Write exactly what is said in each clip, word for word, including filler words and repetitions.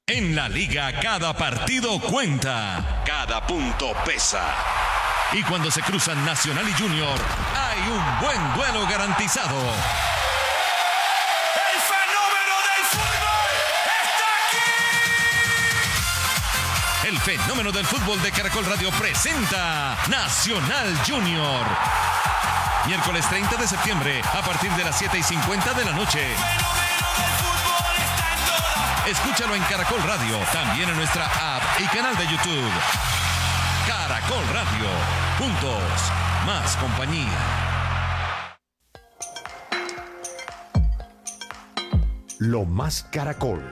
En la liga cada partido cuenta, cada punto pesa. Y cuando se cruzan Nacional y Junior, hay un buen duelo garantizado. ¡El fenómeno del fútbol está aquí! El fenómeno del fútbol de Caracol Radio presenta Nacional Junior. Miércoles treinta de septiembre, a partir de las siete y cincuenta de la noche. Escúchalo en Caracol Radio, también en nuestra app y canal de YouTube. Caracol Radio, juntos, más compañía. Lo más Caracol.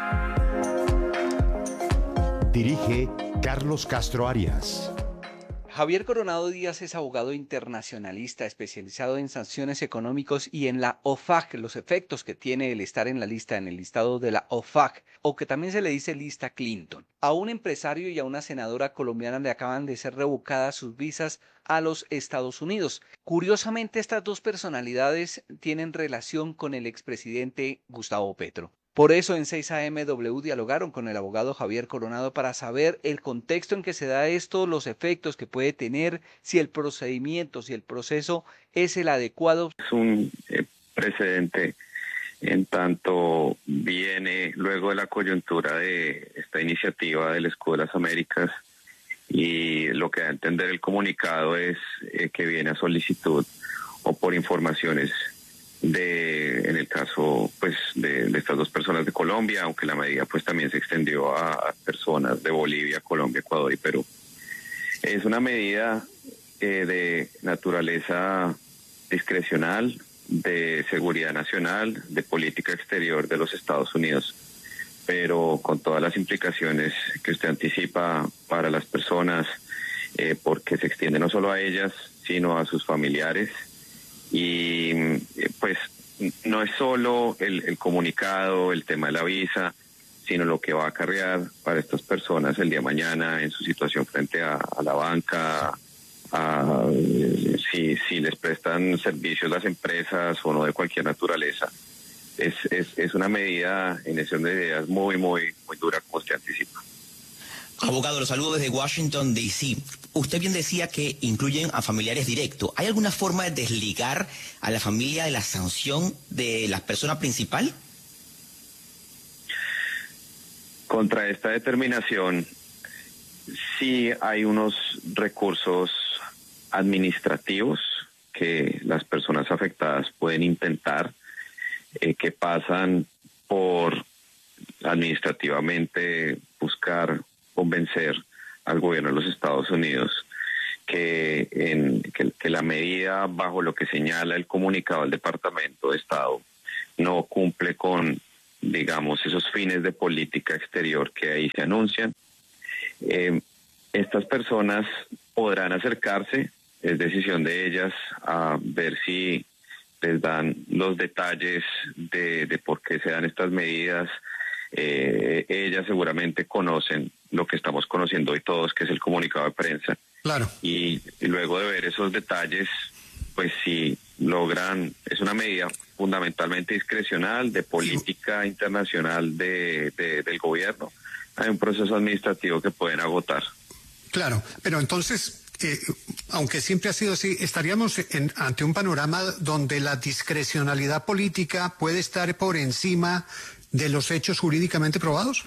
Dirige Carlos Castro Arias. Javier Coronado Díaz es abogado internacionalista especializado en sanciones económicas y en la O F A C, los efectos que tiene el estar en la lista, en el listado de la O F A C, o que también se le dice lista Clinton. A un empresario y a una senadora colombiana le acaban de ser revocadas sus visas a los Estados Unidos. Curiosamente, estas dos personalidades tienen relación con el expresidente Gustavo Petro. Por eso en seis A M W dialogaron con el abogado Javier Coronado para saber el contexto en que se da esto, los efectos que puede tener, si el procedimiento, si el proceso es el adecuado. Es un eh, precedente en tanto viene luego de la coyuntura de esta iniciativa del Escudo de las Américas, y lo que da a entender el comunicado es eh, que viene a solicitud o por informaciones de, en el caso pues de, de estas dos personas de Colombia, aunque la medida pues también se extendió a, a personas de Bolivia, Colombia, Ecuador y Perú. Es una medida eh, de naturaleza discrecional, de seguridad nacional, de política exterior de los Estados Unidos, pero con todas las implicaciones que usted anticipa para las personas, eh, porque se extiende no solo a ellas, sino a sus familiares. Y pues no es solo el, el comunicado, el tema de la visa, sino lo que va a acarrear para estas personas el día de mañana en su situación frente a, a la banca, a, si, si les prestan servicios las empresas o no de cualquier naturaleza. Es, es, es una medida en ese orden de ideas muy, muy, muy dura, como usted anticipa. Abogado, los saludo desde Washington, D C Usted bien decía que incluyen a familiares directos. ¿Hay alguna forma de desligar a la familia de la sanción de la persona principal? Contra esta determinación, sí hay unos recursos administrativos que las personas afectadas pueden intentar, eh, que pasan por administrativamente buscar convencer al gobierno de los Estados Unidos que, en, que, que la medida bajo lo que señala el comunicado del Departamento de Estado no cumple con, digamos, esos fines de política exterior que ahí se anuncian. Eh, estas personas podrán acercarse, es decisión de ellas, a ver si les dan los detalles de, de por qué se dan estas medidas. Eh, ellas seguramente conocen lo que estamos conociendo hoy todos, que es el comunicado de prensa. Claro. Y, y luego de ver esos detalles, pues si logran, es una medida fundamentalmente discrecional de política internacional de, de, del gobierno. Hay un proceso administrativo que pueden agotar. Claro, pero entonces, eh, aunque siempre ha sido así, estaríamos en, ante un panorama donde la discrecionalidad política puede estar por encima de los hechos jurídicamente probados.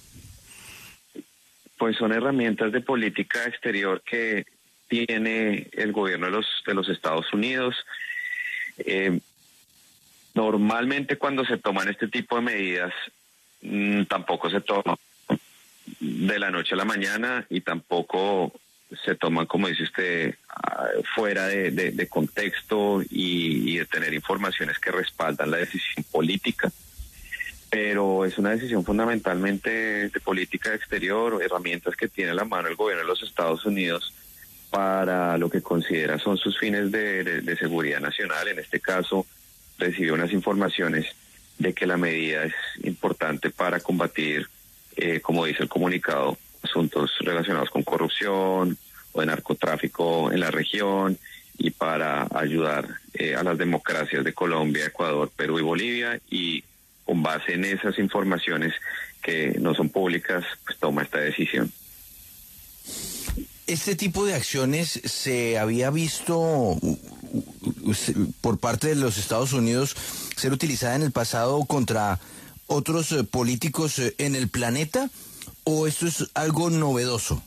Pues son herramientas de política exterior que tiene el gobierno de los de los Estados Unidos. Eh, normalmente cuando se toman este tipo de medidas, mmm, tampoco se toman de la noche a la mañana y tampoco se toman, como dice usted, fuera de, de, de contexto y, y de tener informaciones que respaldan la decisión política. Pero es una decisión fundamentalmente de política exterior, herramientas que tiene a la mano el gobierno de los Estados Unidos para lo que considera son sus fines de, de, de seguridad nacional. En este caso, recibió unas informaciones de que la medida es importante para combatir, eh, como dice el comunicado, asuntos relacionados con corrupción o de narcotráfico en la región, y para ayudar eh, a las democracias de Colombia, Ecuador, Perú y Bolivia, y con base en esas informaciones que no son públicas, pues toma esta decisión. Este tipo de acciones se había visto por parte de los Estados Unidos ser utilizada en el pasado contra otros políticos en el planeta, ¿o esto es algo novedoso?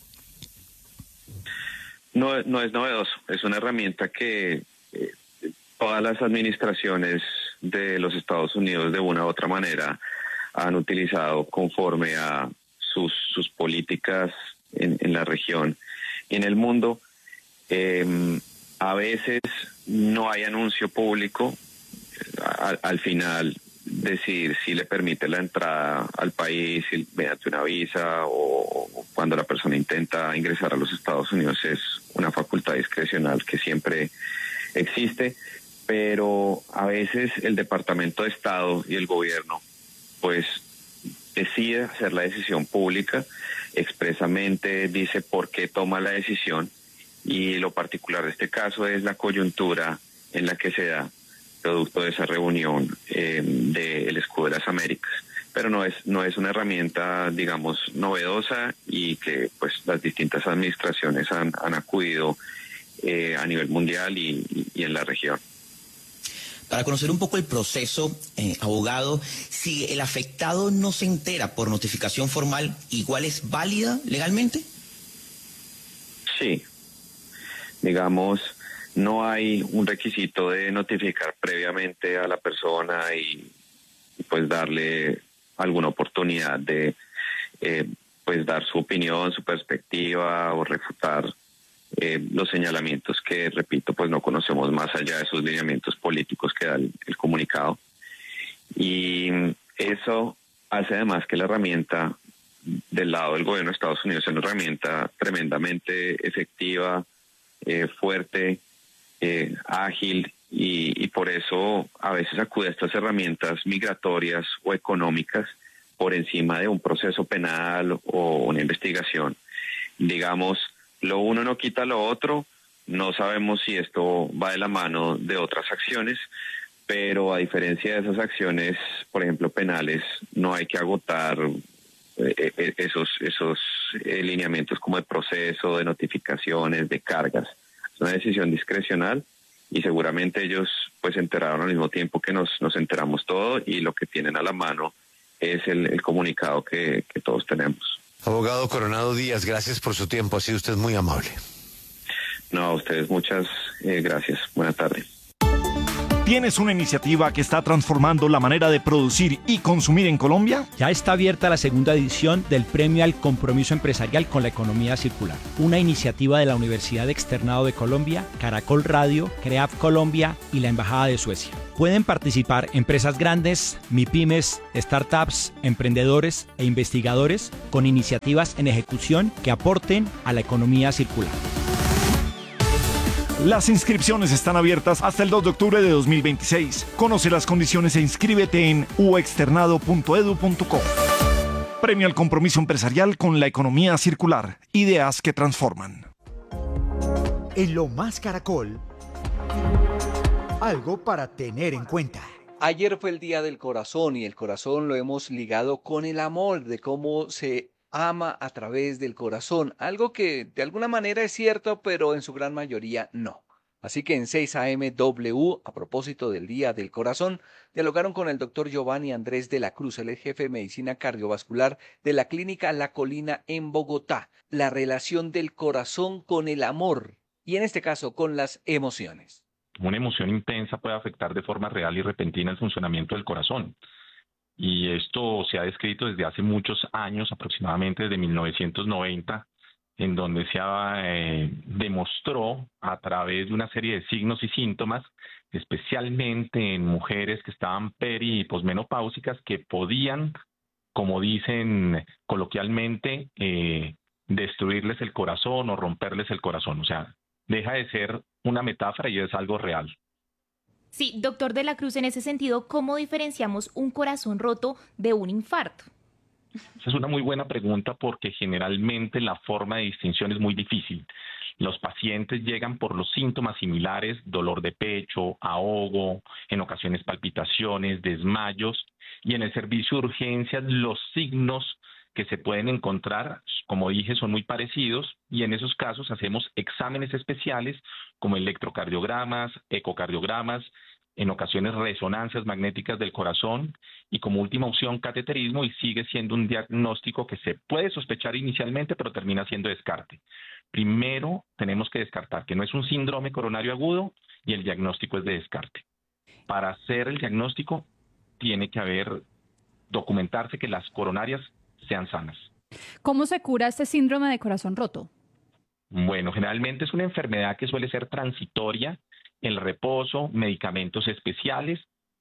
No, no es novedoso, es una herramienta que eh, todas las administraciones de los Estados Unidos de una u otra manera han utilizado conforme a sus, sus políticas en, en la región y en el mundo. Eh, a veces no hay anuncio público, al, al final decir si le permite la entrada al país si, mediante una visa o, o cuando la persona intenta ingresar a los Estados Unidos es una facultad discrecional que siempre existe, pero a veces el Departamento de Estado y el gobierno pues decide hacer la decisión pública, expresamente dice por qué toma la decisión, y lo particular de este caso es la coyuntura en la que se da producto de esa reunión eh, del Escudo de las Américas. Pero no es no es una herramienta, digamos, novedosa y que pues las distintas administraciones han, han acudido eh, a nivel mundial y, y en la región. Para conocer un poco el proceso, eh, abogado, si el afectado no se entera por notificación formal, ¿igual es válida legalmente? Sí. Digamos, no hay un requisito de notificar previamente a la persona y pues darle alguna oportunidad de eh, pues dar su opinión, su perspectiva o refutar eh, los señalamientos que, repito, pues no conocemos más allá de esos lineamientos políticos que da el, el comunicado. Y eso hace además que la herramienta del lado del gobierno de Estados Unidos es una herramienta tremendamente efectiva, eh, fuerte, eh, ágil, y, y por eso a veces acude a estas herramientas migratorias o económicas por encima de un proceso penal o una investigación. Digamos, lo uno no quita lo otro, no sabemos si esto va de la mano de otras acciones, pero a diferencia de esas acciones, por ejemplo, penales, no hay que agotar eh, esos, esos eh, lineamientos como de proceso, de notificaciones, de cargas. Es una decisión discrecional y seguramente ellos pues se enteraron al mismo tiempo que nos, nos enteramos todo, y lo que tienen a la mano es el, el comunicado que, que todos tenemos. Abogado Coronado Díaz, gracias por su tiempo, ha sido usted muy amable. No, a ustedes muchas eh, gracias. Buenas tardes. ¿Tienes una iniciativa que está transformando la manera de producir y consumir en Colombia? Ya está abierta la segunda edición del Premio al Compromiso Empresarial con la Economía Circular, una iniciativa de la Universidad Externado de Colombia, Caracol Radio, CREAF Colombia y la Embajada de Suecia. Pueden participar empresas grandes, MIPYMES, startups, emprendedores e investigadores con iniciativas en ejecución que aporten a la economía circular. Las inscripciones están abiertas hasta el dos de octubre de dos mil veintiséis. Conoce las condiciones e inscríbete en u externado punto edu punto co. Premio al Compromiso Empresarial con la Economía Circular. Ideas que transforman. En Lo Más Caracol, algo para tener en cuenta. Ayer fue el Día del Corazón y el corazón lo hemos ligado con el amor, de cómo se ama a través del corazón, algo que de alguna manera es cierto, pero en su gran mayoría no. Así que en seis A M W, a propósito del Día del Corazón, dialogaron con el doctor Giovanni Andrés de la Cruz, el jefe de medicina cardiovascular de la clínica La Colina en Bogotá, la relación del corazón con el amor y en este caso con las emociones. Una emoción intensa puede afectar de forma real y repentina el funcionamiento del corazón. Y esto se ha descrito desde hace muchos años, aproximadamente desde mil novecientos noventa, en donde se eh, demostró a través de una serie de signos y síntomas, especialmente en mujeres que estaban peri y posmenopáusicas, que podían, como dicen coloquialmente, eh, destruirles el corazón o romperles el corazón. O sea, deja de ser una metáfora y es algo real. Sí, doctor de la Cruz, en ese sentido, ¿cómo diferenciamos un corazón roto de un infarto? Esa es una muy buena pregunta porque generalmente la forma de distinción es muy difícil. Los pacientes llegan por los síntomas similares, dolor de pecho, ahogo, en ocasiones palpitaciones, desmayos, y en el servicio de urgencias los signos que se pueden encontrar, como dije, son muy parecidos, y en esos casos hacemos exámenes especiales como electrocardiogramas, ecocardiogramas, en ocasiones resonancias magnéticas del corazón, y como última opción cateterismo, y sigue siendo un diagnóstico que se puede sospechar inicialmente, pero termina siendo descarte. Primero tenemos que descartar que no es un síndrome coronario agudo y el diagnóstico es de descarte. Para hacer el diagnóstico tiene que haber, documentarse que las coronarias sean sanas. ¿Cómo se cura este síndrome de corazón roto? Bueno, generalmente es una enfermedad que suele ser transitoria, el reposo, medicamentos especiales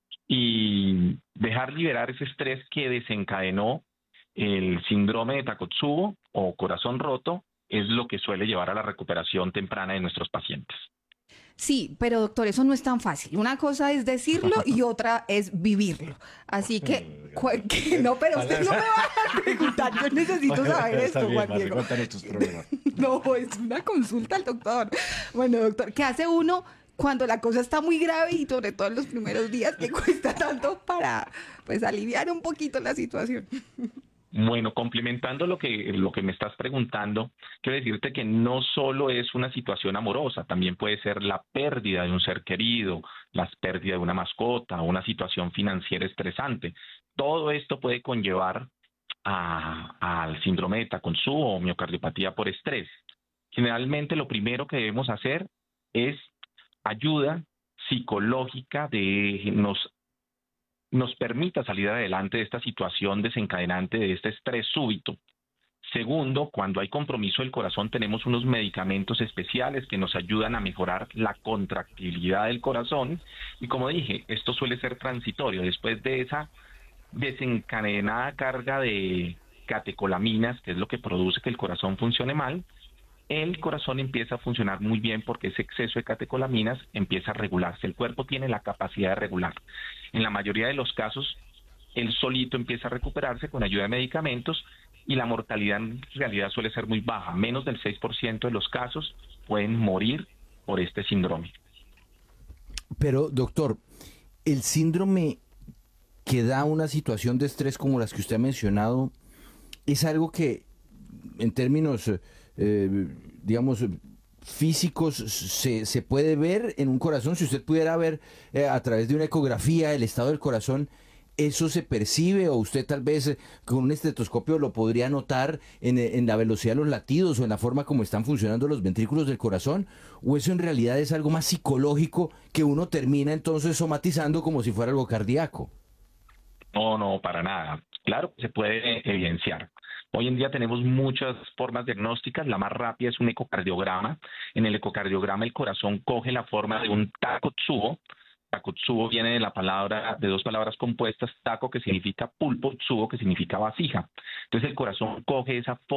y dejar liberar ese estrés que desencadenó el síndrome de Takotsubo o corazón roto es lo que suele llevar a la recuperación temprana de nuestros pacientes. Sí, pero doctor, eso no es tan fácil. Una cosa es decirlo y otra es vivirlo. Así que, que no, pero usted no me va a preguntar. Yo necesito saber esto, Juan Diego. No, es una consulta al doctor. Bueno, doctor, ¿qué hace uno cuando la cosa está muy grave y sobre todo en los primeros días que cuesta tanto para, pues, aliviar un poquito la situación? Bueno, complementando lo que, lo que me estás preguntando, quiero decirte que no solo es una situación amorosa, también puede ser la pérdida de un ser querido, la pérdida de una mascota, una situación financiera estresante. Todo esto puede conllevar a, al síndrome de Takotsubo o miocardiopatía por estrés. Generalmente lo primero que debemos hacer es ayuda psicológica de nos nos permita salir adelante de esta situación desencadenante de este estrés súbito. Segundo, cuando hay compromiso del corazón, tenemos unos medicamentos especiales que nos ayudan a mejorar la contractibilidad del corazón. Y como dije, esto suele ser transitorio. Después de esa desencadenada carga de catecolaminas, que es lo que produce que el corazón funcione mal, el corazón empieza a funcionar muy bien porque ese exceso de catecolaminas empieza a regularse. El cuerpo tiene la capacidad de regular. En la mayoría de los casos, él solito empieza a recuperarse con ayuda de medicamentos y la mortalidad en realidad suele ser muy baja. Menos del seis por ciento de los casos pueden morir por este síndrome. Pero, doctor, el síndrome que da una situación de estrés como las que usted ha mencionado es algo que, en términos Eh, digamos, físicos, se, se puede ver en un corazón. Si usted pudiera ver eh, a través de una ecografía el estado del corazón, ¿eso se percibe? O usted tal vez eh, con un estetoscopio lo podría notar en, en la velocidad de los latidos o en la forma como están funcionando los ventrículos del corazón, ¿o eso en realidad es algo más psicológico que uno termina entonces somatizando como si fuera algo cardíaco? No, no, para nada. Claro que se puede evidenciar. Hoy en día tenemos muchas formas diagnósticas. La más rápida es un ecocardiograma. En el ecocardiograma el corazón coge la forma de un Takotsubo. Takotsubo viene de la palabra, de dos palabras compuestas, taco que significa pulpo, tsubo que significa vasija. Entonces el corazón coge esa forma